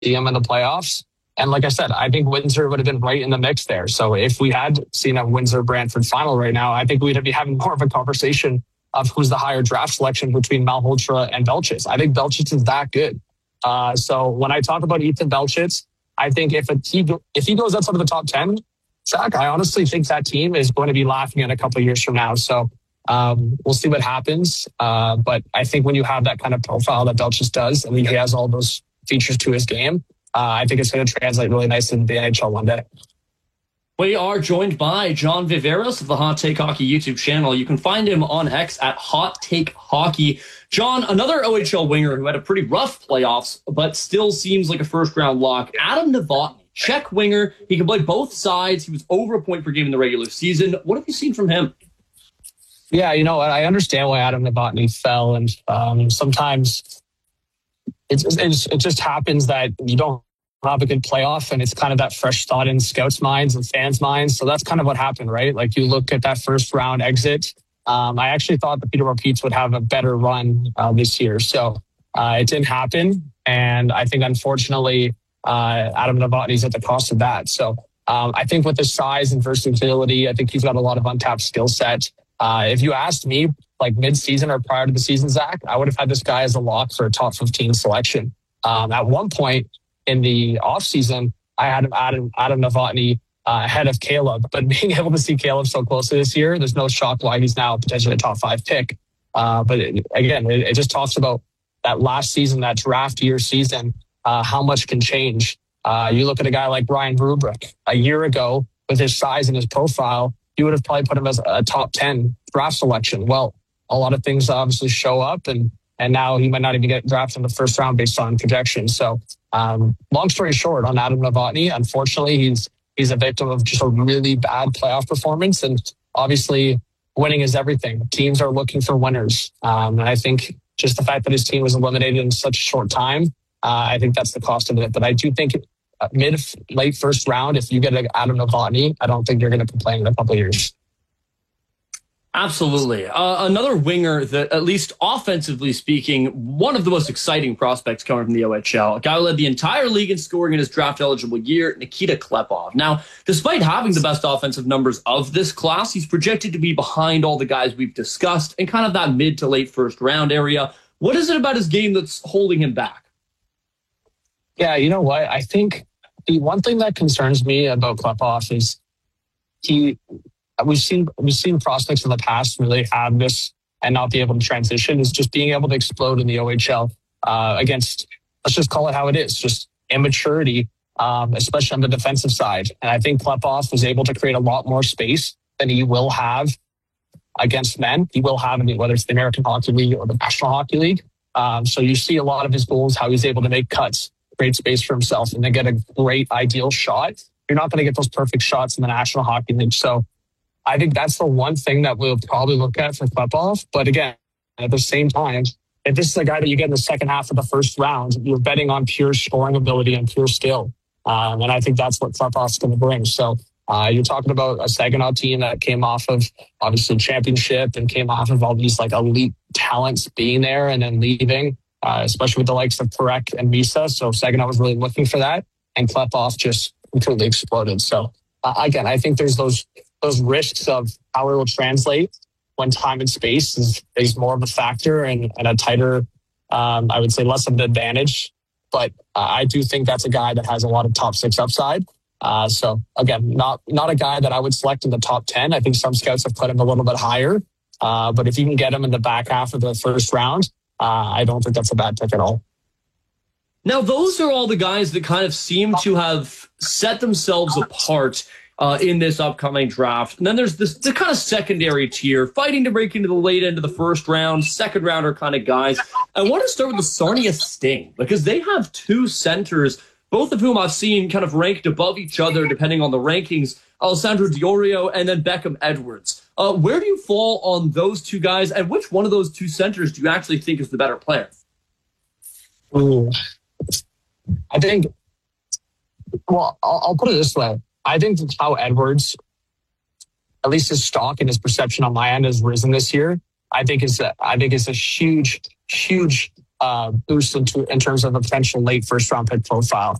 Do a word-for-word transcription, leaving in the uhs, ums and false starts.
see him in the playoffs. And like I said, I think Windsor would have been right in the mix there. So if we had seen a Windsor-Brantford final right now, I think we'd be having more of a conversation of who's the higher draft selection between Malhotra and Belchitz. I think Belchitz is that good. Uh, so when I talk about Ethan Belchitz, I think if, a, he, if he goes outside of the top ten, Zach, I honestly think that team is going to be laughing at a couple of years from now. So um, we'll see what happens. Uh, but I think when you have that kind of profile that Belchitz does, and he has all those features to his game, Uh, I think it's going to translate really nicely into the N H L one day. We are joined by John Viveros of the Hot Take Hockey YouTube channel. You can find him on X at Hot Take Hockey. John, another O H L winger who had a pretty rough playoffs, but still seems like a first-round lock. Adam Novotny, Czech winger. He can play both sides. He was over a point per game in the regular season. What have you seen from him? Yeah, you know, I understand why Adam Novotny fell, and um, sometimes It's, it's, it just happens that you don't have a good playoff, and it's kind of that fresh thought in scouts' minds and fans' minds. So that's kind of what happened, right? Like you look at that first round exit. Um, I actually thought the Peterborough Petes would have a better run uh, this year. So uh, it didn't happen. And I think, unfortunately, uh, Adam Novotny's at the cost of that. So um, I think with his size and versatility, I think he's got a lot of untapped skill set. Uh, if you asked me, like mid-season or prior to the season, Zach, I would have had this guy as a lock for a top fifteen selection. Um, at one point in the offseason, I had Adam, Adam Novotny uh, ahead of Caleb. But being able to see Caleb so closely this year, there's no shock why he's now potentially a top five pick. Uh, but it, again, it, it just talks about that last season, that draft year season, uh, how much can change. Uh, you look at a guy like Brian Rubrick a year ago with his size and his profile, you would have probably put him as a top ten draft selection. Well, a lot of things obviously show up, and and now he might not even get drafted in the first round based on projections. So um, long story short, on Adam Novotny, unfortunately, he's he's a victim of just a really bad playoff performance. And obviously, winning is everything. Teams are looking for winners. Um, and I think just the fact that his team was eliminated in such a short time, uh, I think that's the cost of it. But I do think uh, mid, late first round, if you get an Adam Novotny, I don't think you're going to complain in a couple of years. Absolutely. Uh, another winger that, at least offensively speaking, one of the most exciting prospects coming from the O H L. A guy who led the entire league in scoring in his draft-eligible year, Nikita Klepov. Now, despite having the best offensive numbers of this class, he's projected to be behind all the guys we've discussed in kind of that mid to late first round area. What is it about his game that's holding him back? Yeah, you know what? I think the one thing that concerns me about Klepov is he... We've seen we've seen prospects in the past really have this and not be able to transition. Is just being able to explode in the O H L uh, against, let's just call it how it is, just immaturity, um, especially on the defensive side. And I think Klepov was able to create a lot more space than he will have against men. He will have, in the, whether it's the American Hockey League or the National Hockey League. Um, so you see a lot of his goals, how he's able to make cuts, create space for himself, and then get a great ideal shot. You're not going to get those perfect shots in the National Hockey League. So I think that's the one thing that we'll probably look at for Klepov. But again, at the same time, if this is a guy that you get in the second half of the first round, you're betting on pure scoring ability and pure skill. Um, and I think that's what Klepov's going to bring. So uh, you're talking about a Saginaw team that came off of, obviously, championship and came off of all these like elite talents being there and then leaving, uh, especially with the likes of Perek and Misa. So Saginaw was really looking for that. And Klepov just completely exploded. So uh, again, I think there's those... those risks of how it will translate when time and space is, is more of a factor and, and a tighter, um, I would say less of an advantage. But uh, I do think that's a guy that has a lot of top six upside. Uh, so again, not not a guy that I would select in the top ten. I think some scouts have put him a little bit higher. Uh, but if you can get him in the back half of the first round, uh, I don't think that's a bad pick at all. Now, those are all the guys that kind of seem to have set themselves apart Uh, in this upcoming draft. And then there's this the kind of secondary tier, fighting to break into the late end of the first round, second rounder kind of guys. I want to start with the Sarnia Sting, because they have two centers, both of whom I've seen kind of ranked above each other depending on the rankings, Alessandro Diorio and then Beckham Edwards. Uh, where do you fall on those two guys, and which one of those two centers do you actually think is the better player? Ooh. I think, well, I'll, I'll put it this way. I think how Edwards, at least his stock and his perception on my end, has risen this year. I think is a, I think it's a huge, huge uh, boost into in terms of a potential late first round pick profile.